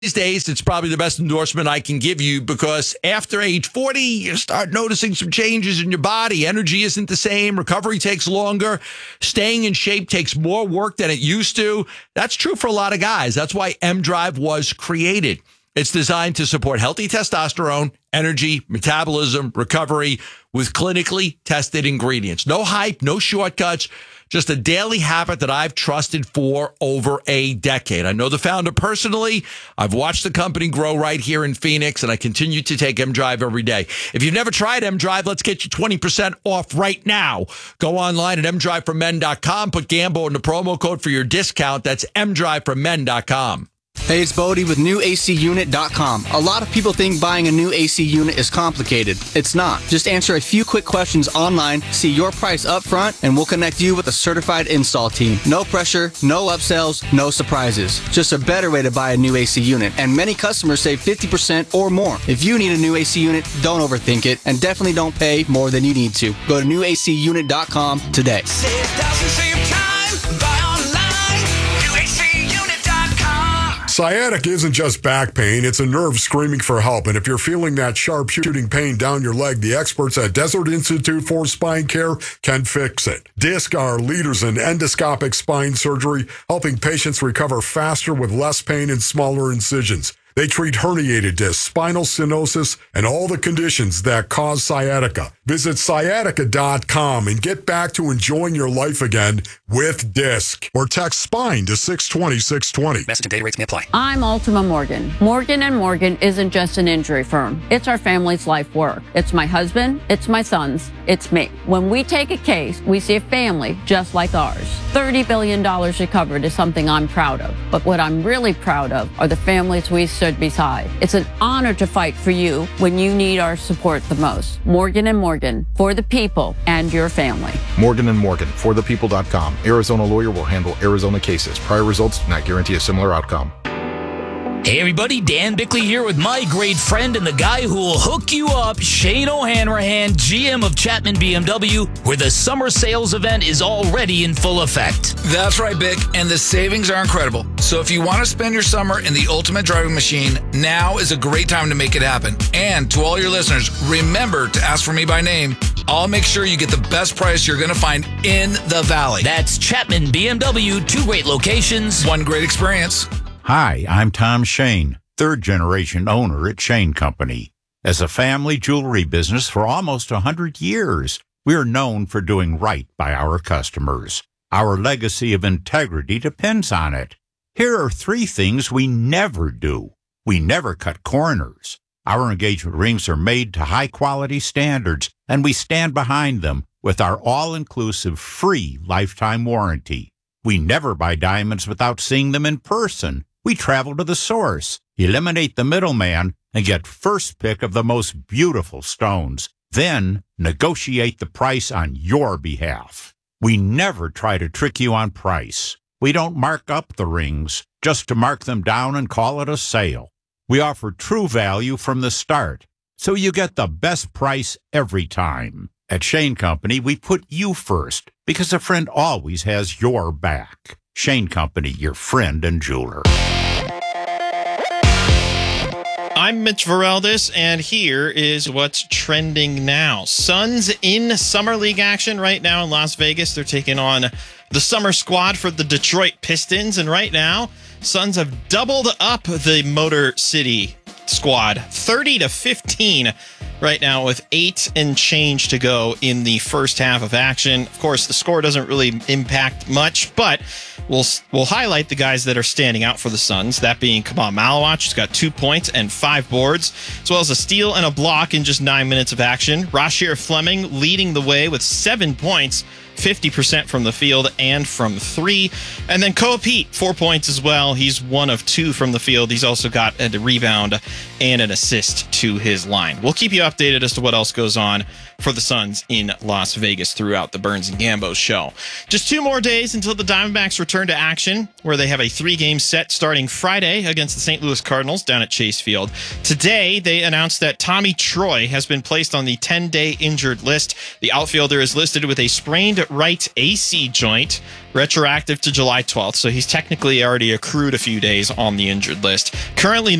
These days, it's probably the best endorsement I can give you because after age 40, you start noticing some changes in your body. Energy isn't the same. Recovery takes longer. Staying in shape takes more work than it used to. That's true for a lot of guys. That's why M-Drive was created. It's designed to support healthy testosterone, energy, metabolism, recovery with clinically tested ingredients. No hype, no shortcuts. Just a daily habit that I've trusted for over a decade. I know the founder personally. I've watched the company grow right here in Phoenix, and I continue to take M-Drive every day. If you've never tried M-Drive, let's get you 20% off right now. Go online at mdriveformen.com. Put Gambo in the promo code for your discount. That's mdriveformen.com. Hey, it's Bodie with NewACUnit.com. A lot of people think buying a new AC unit is complicated. It's not. Just answer a few quick questions online, see your price up front, and we'll connect you with a certified install team. No pressure, no upsells, no surprises. Just a better way to buy a new AC unit. And many customers save 50% or more. If you need a new AC unit, don't overthink it, and definitely don't pay more than you need to. Go to NewACUnit.com today. Save thousands, save time, buy online, NewACUnit.com. Sciatica isn't just back pain, it's a nerve screaming for help. And if you're feeling that sharp shooting pain down your leg, the experts at Desert Institute for Spine Care can fix it. DISC are leaders in endoscopic spine surgery, helping patients recover faster with less pain and smaller incisions. They treat herniated discs, spinal stenosis, and all the conditions that cause sciatica. Visit sciatica.com and get back to enjoying your life again with DISC. Or text SPINE to 620-620. Message and data rates may apply. I'm Ultima Morgan. Morgan & Morgan isn't just an injury firm. It's our family's life work. It's my husband, it's my sons, it's me. When we take a case, we see a family just like ours. $30 billion recovered is something I'm proud of. But what I'm really proud of are the families we stood beside. It's an honor to fight for you when you need our support the most. Morgan & Morgan, for the people and your family. Morgan & Morgan, forthepeople.com. Arizona lawyer will handle Arizona cases. Prior results do not guarantee a similar outcome. Hey everybody, Dan Bickley here with my great friend and the guy who will hook you up, Shane O'Hanrahan, GM of Chapman BMW, where the summer sales event is already in full effect. That's right, Bick, and the savings are incredible. So if you want to spend your summer in the ultimate driving machine, now is a great time to make it happen. And to all your listeners, remember to ask for me by name. I'll make sure you get the best price you're going to find in the Valley. That's Chapman BMW, 2 great locations, 1 great experience. Hi, I'm Tom Shane, third-generation owner at Shane Company. As a family jewelry business for almost 100 years, we are known for doing right by our customers. Our legacy of integrity depends on it. Here are 3 things we never do. We never cut corners. Our engagement rings are made to high-quality standards, and we stand behind them with our all-inclusive free lifetime warranty. We never buy diamonds without seeing them in person. We travel to the source, eliminate the middleman, and get first pick of the most beautiful stones. Then negotiate the price on your behalf. We never try to trick you on price. We don't mark up the rings just to mark them down and call it a sale. We offer true value from the start, so you get the best price every time. At Shane Company, we put you first because a friend always has your back. Shane Company, your friend and jeweler. I'm Mitch Vareldes, and here is what's trending now. Suns in Summer League action right now in Las Vegas. They're taking on the summer squad for the Detroit Pistons, and right now, Suns have doubled up the Motor City squad, 30-15 right now with 8 and change to go in the first half of action. Of course, the score doesn't really impact much, but we'll highlight the guys that are standing out for the Suns, that being Kamal Malawach, who's got 2 points and 5 boards, as well as a steal and a block in just 9 minutes of action. Rasheer Fleming leading the way with 7 points, 50% from the field and from 3. And then Koa Pete, 4 points as well. He's 1 of 2 from the field. He's also got a rebound and an assist to his line. We'll keep you updated as to what else goes on for the Suns in Las Vegas throughout the Burns and Gambo show. Just 2 more days until the Diamondbacks return to action, where they have a 3-game set starting Friday against the St. Louis Cardinals down at Chase Field. Today, they announced that Tommy Troy has been placed on the 10-day injured list. The outfielder is listed with a sprained sprained right AC joint, retroactive to July 12th. So he's technically already accrued a few days on the injured list. Currently